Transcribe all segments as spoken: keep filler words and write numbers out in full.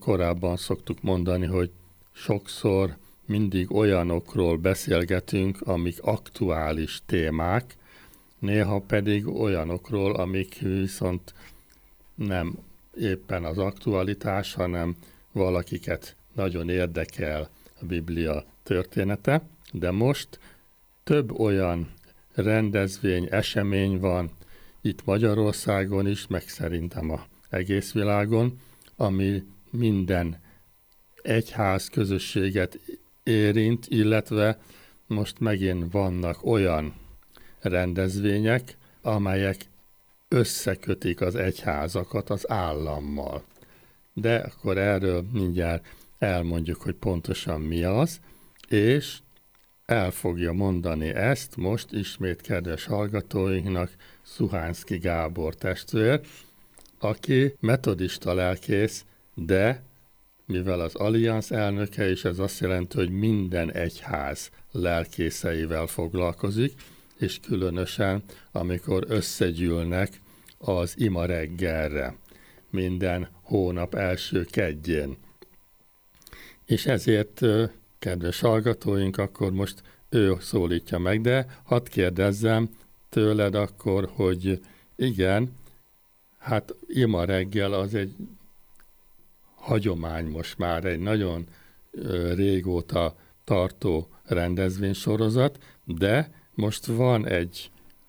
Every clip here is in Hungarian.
korábban szoktuk mondani, hogy sokszor mindig olyanokról beszélgetünk, amik aktuális témák, néha pedig olyanokról, amik viszont nem éppen az aktualitás, hanem valakiket nagyon érdekel a Biblia története, de most több olyan rendezvény, esemény van itt Magyarországon is, meg szerintem az egész világon, ami minden egyház közösséget érint, illetve most megint vannak olyan rendezvények, amelyek összekötik az egyházakat az állammal. De akkor erről mindjárt elmondjuk, hogy pontosan mi az, és el fogja mondani ezt most ismét kedves hallgatóinknak Szuhánszky Gábor testvér, aki metodista lelkész, de mivel az Allianz elnöke, és ez azt jelenti, hogy minden egyház lelkészeivel foglalkozik, és különösen, amikor összegyűlnek az ima reggelre, minden hónap első keddjén. És ezért, kedves hallgatóink, akkor most ő szólítja meg, de hadd kérdezzem tőled akkor, hogy igen, hát ima reggel az egy hagyomány most már, egy nagyon régóta tartó rendezvénysorozat, de most van egy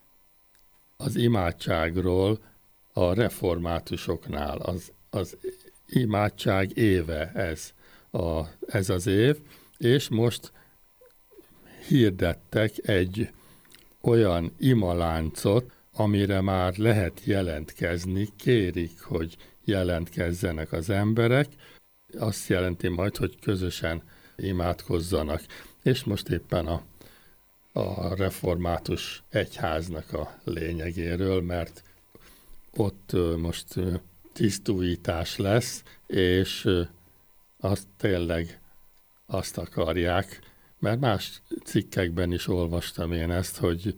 az imádságról a reformátusoknál, az, az imádság éve ez, a, ez az év, és most hirdettek egy olyan imaláncot, amire már lehet jelentkezni, kérik, hogy jelentkezzenek az emberek, azt jelenti majd, hogy közösen imádkozzanak. És most éppen a, a református egyháznak a lényegéről, mert ott most tisztújítás lesz, és azt tényleg azt akarják, mert más cikkekben is olvastam én ezt, hogy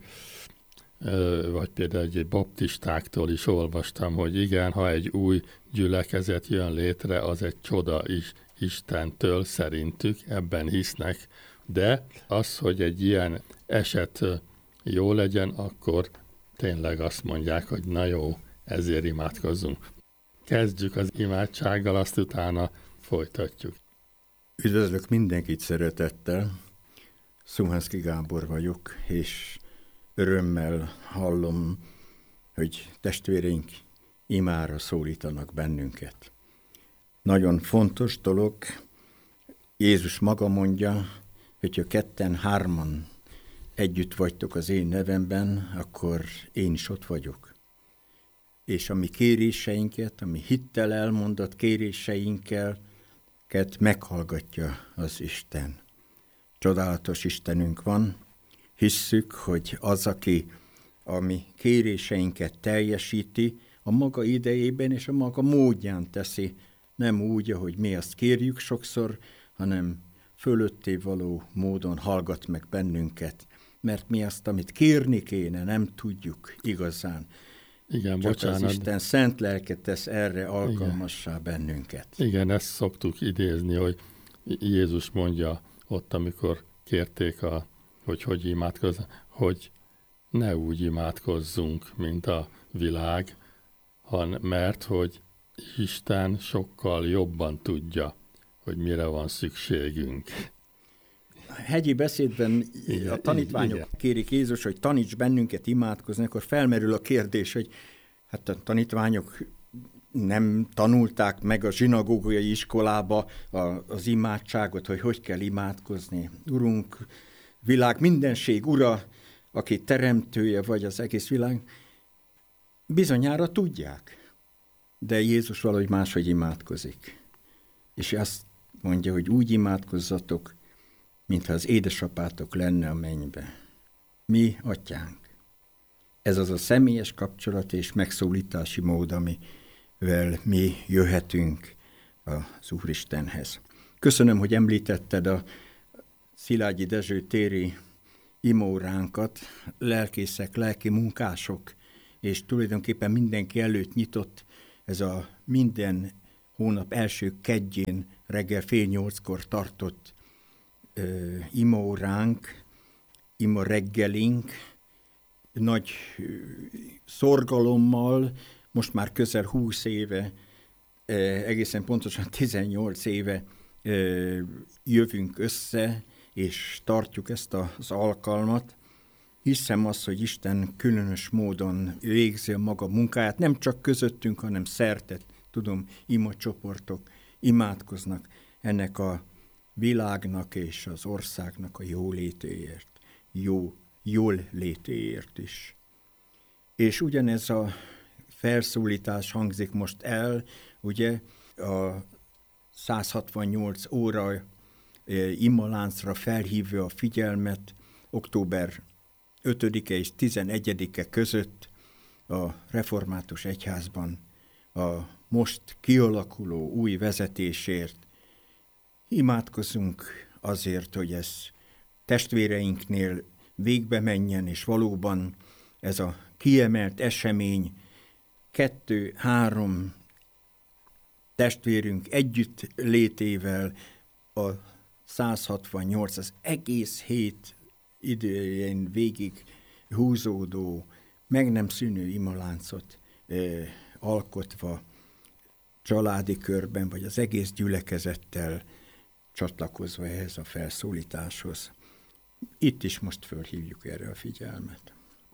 vagy például egy baptistáktól is olvastam, hogy igen, ha egy új gyülekezet jön létre, az egy csoda is Istentől szerintük, ebben hisznek, de az, hogy egy ilyen eset jó legyen, akkor tényleg azt mondják, hogy na jó, ezért imádkozzunk. Kezdjük az imádsággal, azt utána folytatjuk. Üdvözlök mindenkit szeretettel, Szuhánszky Gábor vagyok, és örömmel hallom, hogy testvéreink imára szólítanak bennünket. Nagyon fontos dolog, Jézus maga mondja, hogyha ketten, hárman együtt vagytok az én nevemben, akkor én is ott vagyok. És a mi kéréseinket, a mi hittel elmondott kéréseinkkel meghallgatja az Isten. Csodálatos Istenünk van, hisszük, hogy az, aki a mi kéréseinket teljesíti, a maga idejében és a maga módján teszi, nem úgy, ahogy mi azt kérjük sokszor, hanem fölötté való módon hallgat meg bennünket, mert mi azt, amit kérni kéne, nem tudjuk igazán. Igen, Csak bocsánat. az Isten szent lelke tesz erre alkalmassá Igen. bennünket. Igen, ezt szoktuk idézni, hogy Jézus mondja ott, amikor kérték, a, hogy hogy imádkozzanak, hogy ne úgy imádkozzunk, mint a világ, han, mert hogy Isten sokkal jobban tudja, hogy mire van szükségünk. A hegyi beszédben igen, a tanítványok igen. kérik Jézus, hogy taníts bennünket imádkozni, akkor felmerül a kérdés, hogy hát a tanítványok nem tanulták meg a zsinagógai iskolába az imádságot, hogy hogy kell imádkozni. Urunk, világ mindenség ura, aki teremtője vagy az egész világ, bizonyára tudják, de Jézus valahogy máshogy imádkozik. És azt mondja, hogy úgy imádkozzatok, mintha az édesapátok lenne a mennybe. Mi, atyánk. Ez az a személyes kapcsolat és megszólítási mód, amivel mi jöhetünk az Úristenhez. Köszönöm, hogy említetted a Szilágyi Dezső téri imóránkat, lelkészek, lelki munkások, és tulajdonképpen mindenki előtt nyitott ez a minden hónap első kedjén reggel fél nyolckor tartott ö, imaóránk, ima reggelink, nagy ö, szorgalommal, most már közel húsz éve, ö, egészen pontosan tizennyolc éve ö, jövünk össze, és tartjuk ezt az alkalmat. Hiszem azt, hogy Isten különös módon végzi a maga munkáját, nem csak közöttünk, hanem szerte, tudom, ima csoportok imádkoznak ennek a világnak és az országnak a jólétéért, jó, jól létéért is. És ugyanez a felszólítás hangzik most el, ugye a száz hatvannyolc óra imaláncra felhívja a figyelmet október ötödike és tizenegyedike között a református egyházban a most kialakuló új vezetésért. Imádkozunk azért, hogy ez testvéreinknél végbe menjen, és valóban ez a kiemelt esemény kettő-három testvérünk együtt létével a száz hatvannyolc, az egész hét idején végig húzódó, meg nem szűnő imaláncot eh, alkotva családi körben, vagy az egész gyülekezettel csatlakozva ehhez a felszólításhoz. Itt is most fölhívjuk erre a figyelmet.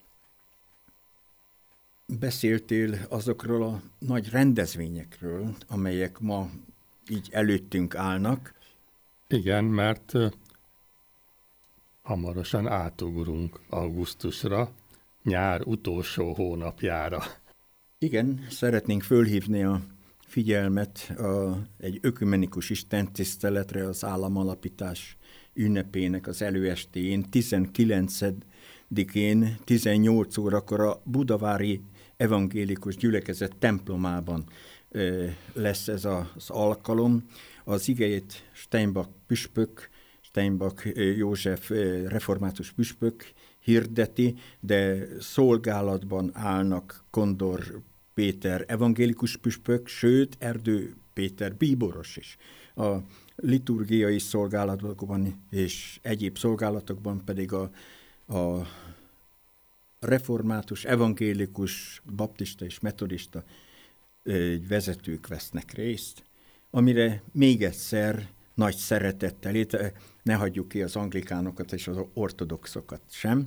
Beszéltél azokról a nagy rendezvényekről, amelyek ma így előttünk állnak. Igen, mert hamarosan átugrunk augusztusra, nyár utolsó hónapjára. Igen, szeretnénk fölhívni a figyelmet a, egy ökumenikus istentiszteletre az államalapítás ünnepének az előestéjén, tizenkilencedikén, tizennyolc órakor a budavári evangélikus gyülekezet templomában ö, lesz ez az alkalom. Az igejét Steinbach püspök, Steinbach József református püspök hirdeti, de szolgálatban állnak Kondor Péter evangélikus püspök, sőt Erdő Péter bíboros is. A liturgiai szolgálatokban és egyéb szolgálatokban pedig a, a református, evangélikus, baptista és metodista vezetők vesznek részt, amire még egyszer nagy szeretettel, ne hagyjuk ki az anglikánokat és az ortodoxokat sem,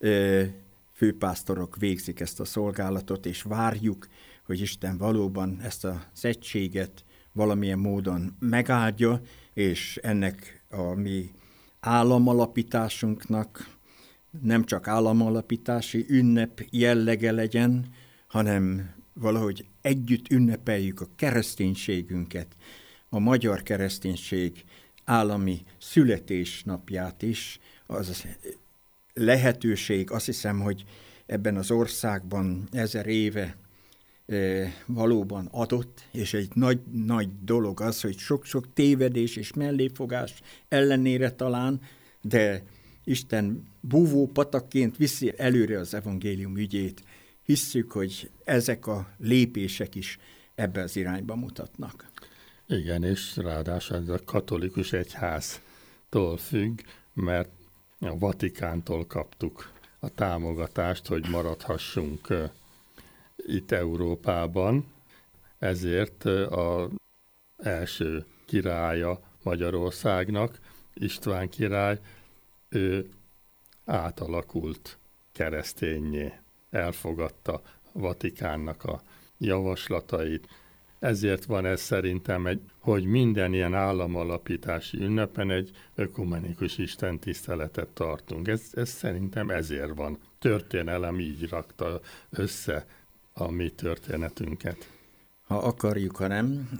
főpásztorok végzik ezt a szolgálatot, és várjuk, hogy Isten valóban ezt az egységet valamilyen módon megáldja, és ennek a mi államalapításunknak nem csak államalapítási ünnep jellege legyen, hanem valahogy együtt ünnepeljük a kereszténységünket, a magyar kereszténység állami születésnapját is. Az lehetőség, azt hiszem, hogy ebben az országban ezer éve e, valóban adott, és egy nagy, nagy dolog az, hogy sok-sok tévedés és melléfogás ellenére talán, de Isten búvó patakként viszi előre az evangélium ügyét. Hisszük, hogy ezek a lépések is ebbe az irányba mutatnak. Igen, és ráadásul ez a katolikus egyháztól függ, mert a Vatikántól kaptuk a támogatást, hogy maradhassunk itt Európában. Ezért az első királya Magyarországnak, István király, ő átalakult kereszténnyé, elfogadta Vatikánnak a javaslatait. Ezért van ez szerintem, egy, hogy minden ilyen államalapítási ünnepen egy ökumenikus istentiszteletet tartunk. Ez, ez szerintem ezért van. Történelem így rakta össze a mi történetünket. Ha akarjuk, ha nem,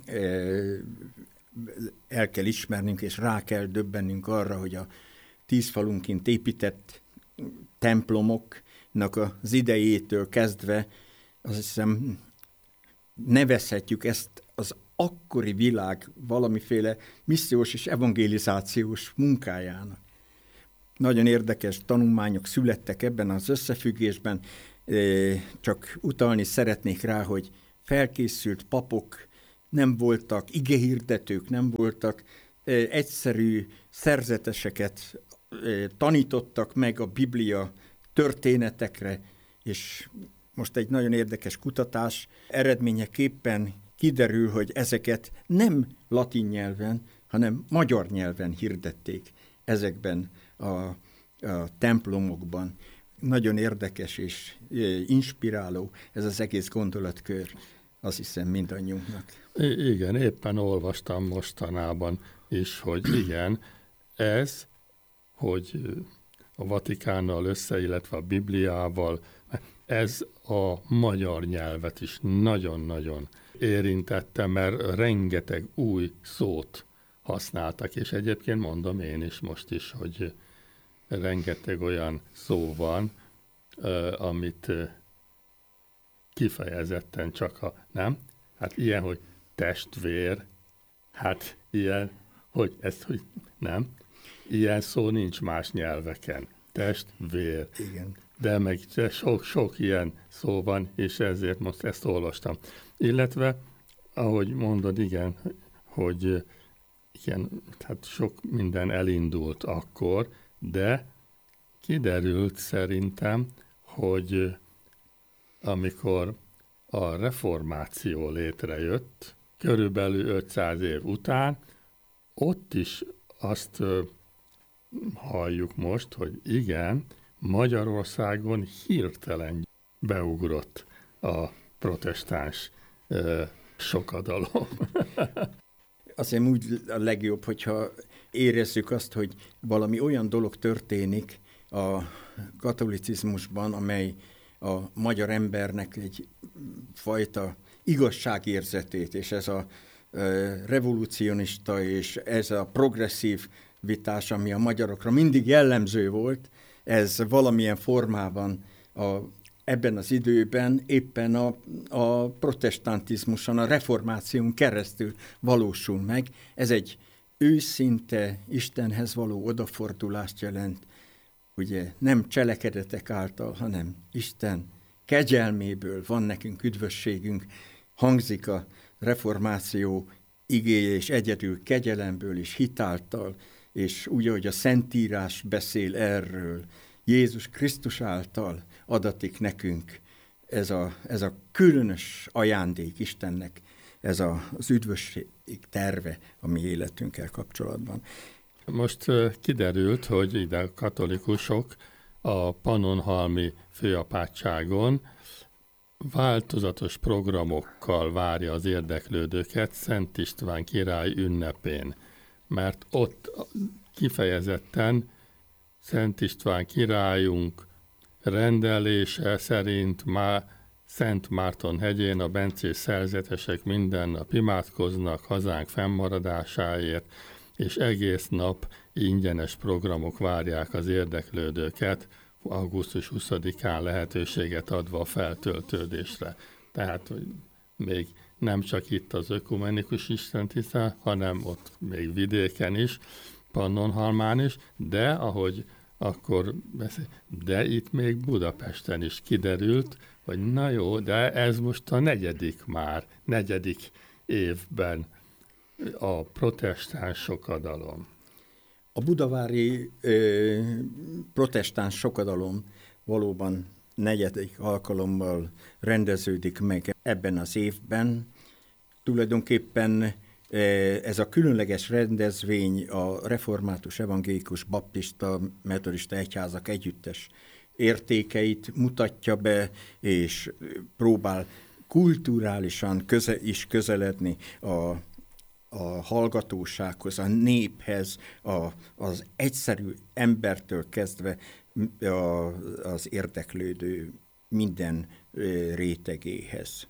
el kell ismernünk, és rá kell döbbennünk arra, hogy a tíz falunként épített templomoknak az idejétől kezdve, azt hiszem, nevezhetjük ezt az akkori világ valamiféle missziós és evangelizációs munkájának. Nagyon érdekes tanulmányok születtek ebben az összefüggésben, csak utalni szeretnék rá, hogy felkészült papok nem voltak igehirdetők, nem voltak egyszerű szerzeteseket tanítottak meg a Biblia történetekre, és most egy nagyon érdekes kutatás eredményeképpen kiderül, hogy ezeket nem latin nyelven, hanem magyar nyelven hirdették ezekben a, a templomokban. Nagyon érdekes és inspiráló ez az egész gondolatkör, azt hiszem mindannyiunknak. I- igen, éppen olvastam mostanában is, hogy igen, ez, hogy a Vatikánnal össze, illetve a Bibliával, ez a magyar nyelvet is nagyon-nagyon érintette, mert rengeteg új szót használtak, és egyébként mondom én is most is, hogy rengeteg olyan szó van, amit kifejezetten csak a, nem? Hát ilyen, hogy testvér, hát ilyen, hogy ezt, hogy nem? Ilyen szó nincs más nyelveken. Testvér. Igen. De meg sok-sok ilyen szó van, és ezért most ezt olvastam. Illetve, ahogy mondod, igen, hogy igen, hát sok minden elindult akkor, de kiderült szerintem, hogy amikor a reformáció létrejött, körülbelül ötszáz év után, ott is azt halljuk most, hogy igen, Magyarországon hirtelen beugrott a protestáns ö, sokadalom. Azért úgy a legjobb, hogyha érezzük azt, hogy valami olyan dolog történik a katolicizmusban, amely a magyar embernek egy fajta igazságérzetét, és ez a ö, revolucionista, és ez a progresszív vitás, ami a magyarokra mindig jellemző volt, ez valamilyen formában a, ebben az időben éppen a, a protestantizmuson, a reformáción keresztül valósul meg. Ez egy őszinte Istenhez való odafordulást jelent, ugye nem cselekedetek által, hanem Isten kegyelméből van nekünk üdvösségünk, hangzik a reformáció igéje, és egyedül kegyelemből és hitáltal, és úgy, ahogy a Szentírás beszél erről, Jézus Krisztus által adatik nekünk ez a, ez a különös ajándék Istennek, ez a, az üdvösség terve a mi életünkkel kapcsolatban. Most kiderült, hogy ide a katolikusok a Pannonhalmi főapátságon változatos programokkal várja az érdeklődőket Szent István király ünnepén, mert ott kifejezetten Szent István királyunk rendelése szerint már Szent Márton hegyén a bencés szerzetesek minden nap imádkoznak hazánk fennmaradásáért, és egész nap ingyenes programok várják az érdeklődőket, augusztus huszadikán lehetőséget adva a feltöltődésre. Tehát, hogy még nem csak itt az ökumenikus istentisztel, hanem ott még vidéken is, Pannonhalmán is, de ahogy akkor beszél, de itt még Budapesten is kiderült, hogy na jó, de ez most a negyedik már, negyedik évben a protestáns sokadalom. A budavári ö, protestáns sokadalom valóban negyedik alkalommal rendeződik meg ebben az évben. Tulajdonképpen ez a különleges rendezvény a református, evangélikus, baptista, metodista egyházak együttes értékeit mutatja be, és próbál kulturálisan köze, is közeledni a, a hallgatósághoz, a néphez, a, az egyszerű embertől kezdve a, az érdeklődő minden rétegéhez.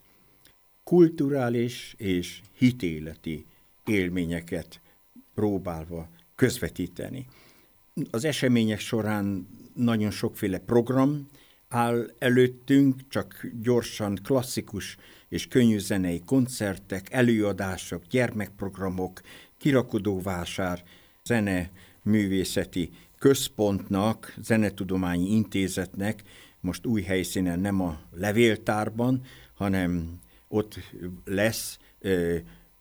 Kulturális és hitéleti élményeket próbálva közvetíteni. Az események során nagyon sokféle program áll előttünk, csak gyorsan klasszikus és könnyűzenei koncertek, előadások, gyermekprogramok, kirakodóvásár, zeneművészeti központnak, Zenetudományi Intézetnek, most új helyszínen, nem a Levéltárban, hanem ott lesz ö,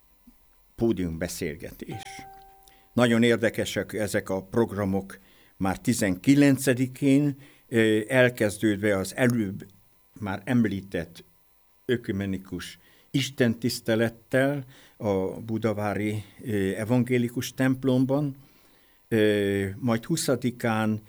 pódiumbeszélgetés. Nagyon érdekesek ezek a programok, már tizenkilencedikén elkezdődve az előbb már említett ökumenikus istentisztelettel a budavári evangélikus templomban, majd huszadikán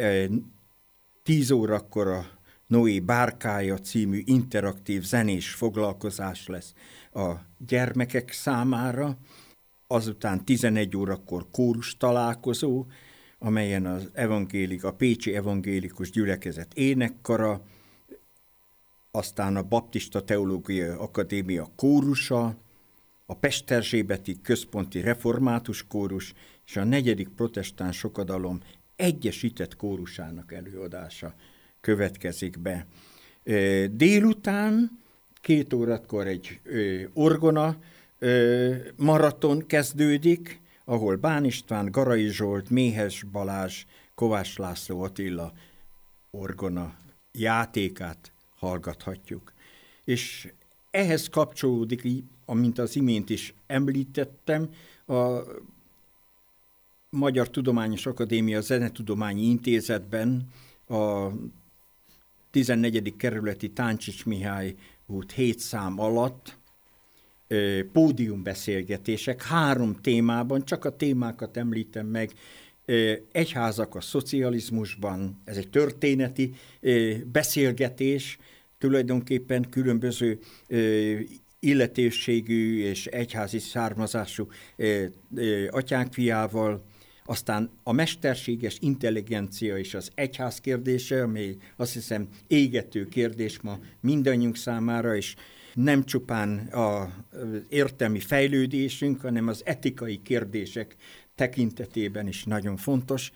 tíz órakor a Noé bárkája című interaktív zenés foglalkozás lesz a gyermekek számára, azután tizenegy órakor kórus találkozó, amelyen az evangélik, a Pécsi Evangélikus Gyülekezet énekkara, aztán a Baptista Teológiai Akadémia kórusa, a Pesterzsébeti Központi Református Kórus és a negyedik Protestáns Sokadalom egyesített kórusának előadása következik be. Délután két órakor egy orgona maraton kezdődik, ahol Bán István, Garai Zsolt, Méhes Balázs, Kovács László Attila orgona játékát hallgathatjuk. És ehhez kapcsolódik, amint az imént is említettem, a Magyar Tudományos Akadémia Zenetudományi Intézetben a tizennegyedik kerületi Táncsics Mihály út hét szám alatt pódiumbeszélgetések három témában, csak a témákat említem meg, egyházak a szocializmusban, ez egy történeti beszélgetés, tulajdonképpen különböző illetőségű és egyházi származású atyánk fiával, aztán a mesterséges intelligencia és az egyház kérdése, ami azt hiszem égető kérdés ma mindannyiunk számára, és nem csupán az értelmi fejlődésünk, hanem az etikai kérdések tekintetében is nagyon fontos.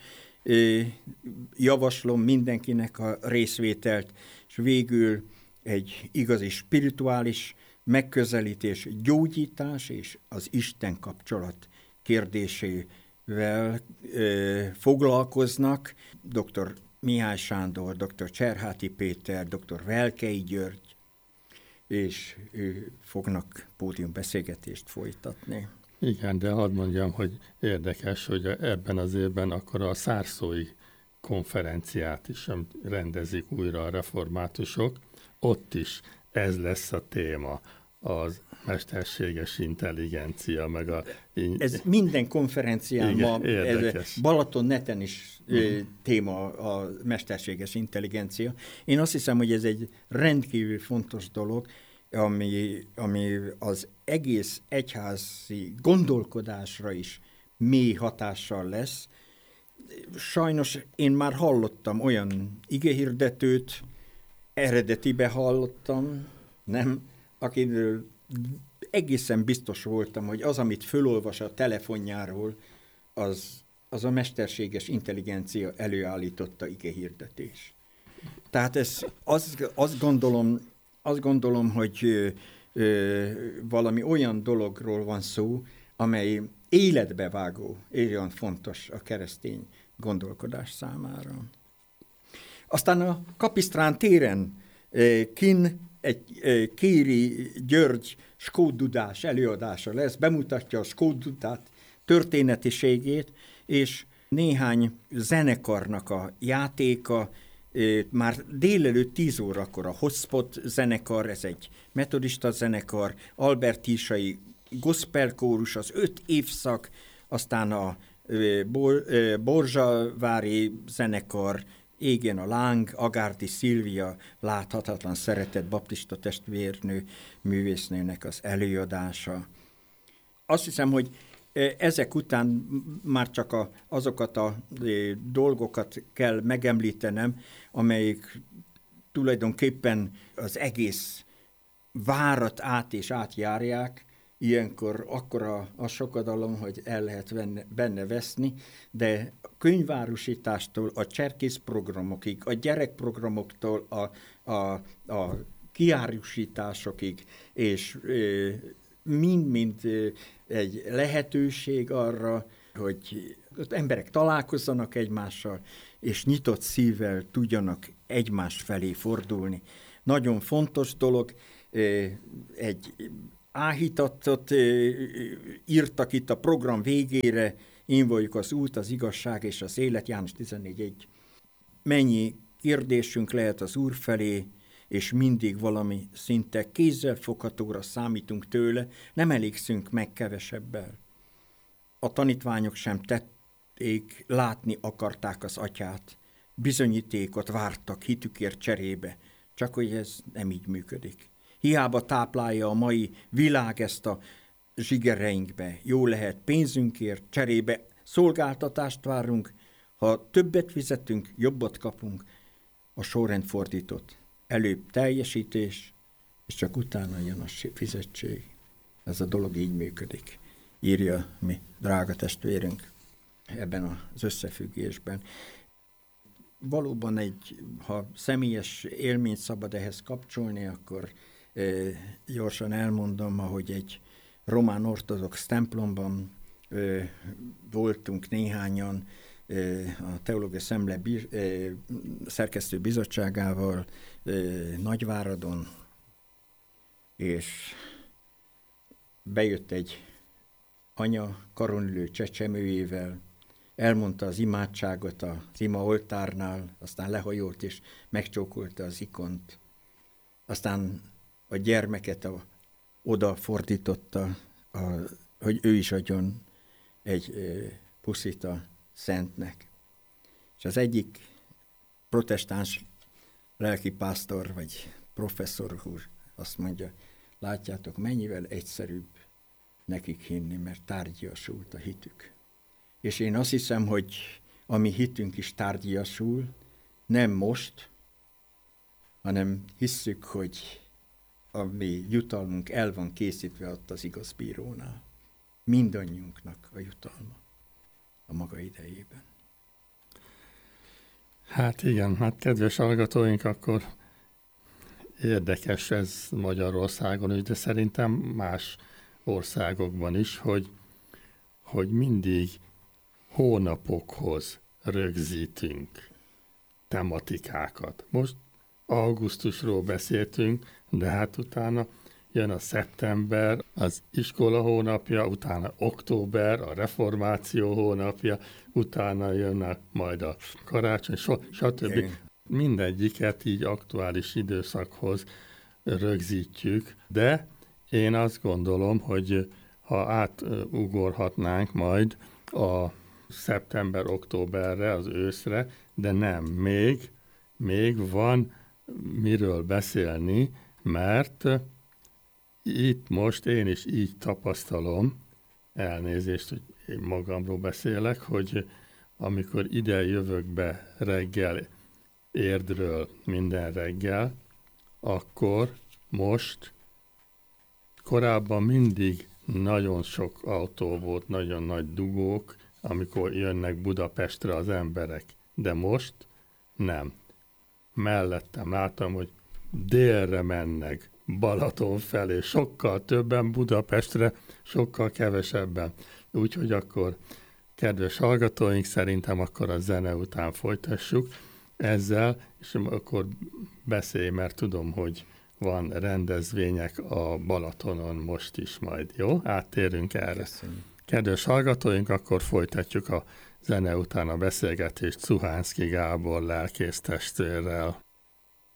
Javaslom mindenkinek a részvételt, és végül egy igazi spirituális megközelítés, gyógyítás és az Isten kapcsolat kérdésével foglalkoznak. doktor Mihály Sándor, doktor Cserháti Péter, doktor Velkei György, és ő fognak pódiumbeszélgetést folytatni. Igen, de hadd mondjam, hogy érdekes, hogy ebben az évben akkor a szárszói konferenciát is rendezik újra a reformátusok. Ott is ez lesz a téma, az mesterséges intelligencia, meg a... Ez minden konferencián igen, ma, ez Balaton neten is uh-huh. téma a mesterséges intelligencia. Én azt hiszem, hogy ez egy rendkívül fontos dolog, ami, ami az egész egyházi gondolkodásra is mély hatással lesz. Sajnos én már hallottam olyan igehirdetőt, eredetibe hallottam, nem, akiről egészen biztos voltam, hogy az, amit fölolvas a telefonjáról, az, az a mesterséges intelligencia előállította igehirdetés. Tehát ez, azt, azt, gondolom, azt gondolom, hogy ö, ö, valami olyan dologról van szó, amely életbevágó, olyan fontos a keresztény gondolkodás számára. Aztán a Kapisztrán téren kin egy Kéri György skóddudás előadása lesz, bemutatja a skóddudát történetiségét, és néhány zenekarnak a játéka, már délelőtt tíz órakor a Hotspot zenekar, ez egy metodista zenekar, Albert Tísai gospel kórus, az öt évszak, aztán a Borzsavári zenekar, Égen a láng, Agárdi Szilvia, láthatatlan szeretett baptista testvérnő, művésznőnek az előadása. Azt hiszem, hogy ezek után már csak a, azokat a dolgokat kell megemlítenem, amelyik tulajdonképpen az egész várat át és átjárják. Ilyenkor akkora a sokadalom, hogy el lehet benne, benne veszni, de a könyvárusítástól a cserkészprogramokig, a gyerekprogramoktól a, a, a kiárusításokig, és mind-mind egy lehetőség arra, hogy az emberek találkozzanak egymással, és nyitott szívvel tudjanak egymás felé fordulni. Nagyon fontos dolog, egy áhítatot írtak itt a program végére, én vagyok az út, az igazság és az élet, János tizennégy egy. Mennyi kérdésünk lehet az Úr felé, és mindig valami szinte kézzelfoghatóra számítunk tőle, nem elégszünk meg kevesebbel. A tanítványok sem tették, látni akarták az atyát, bizonyítékot vártak hitükért cserébe, csak hogy ez nem így működik. Hiába táplálja a mai világ ezt a zsigereinkbe. Jó lehet pénzünkért, cserébe szolgáltatást várunk, ha többet fizetünk, jobbat kapunk, a sorrend fordított. Előbb teljesítés, és csak utána jön a fizetség. Ez a dolog így működik, írja mi drága testvérünk ebben az összefüggésben. Valóban egy, ha személyes élményt szabad ehhez kapcsolni, akkor e, gyorsan elmondom, ahogy egy román ortodox templomban e, voltunk néhányan, a Teológiai Szemle szerkesztő bizottságával Nagyváradon, és bejött egy anya karonülő csecsemőjével, elmondta az imádságot az ima oltárnál, aztán lehajolt és megcsókolta az ikont, aztán a gyermeket a, oda fordította, a, hogy ő is adjon egy e, puszit a Szentnek. És az egyik protestáns lelkipásztor, vagy professzor úr azt mondja, látjátok, mennyivel egyszerűbb nekik hinni, mert tárgyasult a hitük. És én azt hiszem, hogy a mi hitünk is tárgyasul, nem most, hanem hisszük, hogy a mi jutalmunk el van készítve ott az igaz bírónál. Mindannyiunknak a jutalma a maga idejében. Hát igen, hát kedves hallgatóink, akkor érdekes ez Magyarországon is, de szerintem más országokban is, hogy, hogy mindig hónapokhoz rögzítünk tematikákat. Most augusztusról beszéltünk, de hát utána jön a szeptember, az iskola hónapja, utána október, a reformáció hónapja, utána jönnek majd a karácsony, stb. Igen. Mindegyiket így aktuális időszakhoz rögzítjük, de én azt gondolom, hogy ha átugorhatnánk majd a szeptember-októberre, az őszre, de nem, még, még van miről beszélni, mert itt most én is így tapasztalom, elnézést, hogy én magamról beszélek, hogy amikor ide jövök be reggel Érdről minden reggel, akkor most korábban mindig nagyon sok autó volt, nagyon nagy dugók, amikor jönnek Budapestre az emberek, de most nem. Mellettem láttam, hogy délre mennek, Balaton felé, sokkal többen, Budapestre sokkal kevesebben. Úgyhogy akkor, kedves hallgatóink, szerintem akkor a zene után folytassuk ezzel, és akkor beszélj, mert tudom, hogy van rendezvények a Balatonon most is majd, jó? Áttérünk erre. Köszönjük. Kedves hallgatóink, akkor folytatjuk a zene után a beszélgetést Szuhánszky Gábor lelkész testvérrel.